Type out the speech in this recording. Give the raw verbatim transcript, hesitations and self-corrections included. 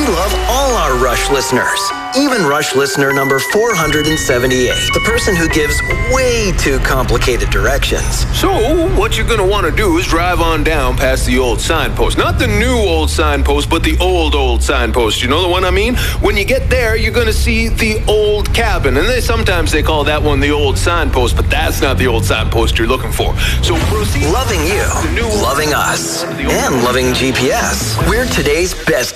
love all our Rush listeners, even Rush listener number four hundred seventy-eight, the person who gives way too complicated directions. So, what you're going to want to do is drive on down past the old signpost. Not the new old signpost, but the old, old signpost. You know the one I mean? When you get there, you're going to see the old cabin. And they sometimes they call that one the old signpost, but that's not the old signpost you're looking for. So proceed. Loving you, loving us, and loving G P S. We're today's best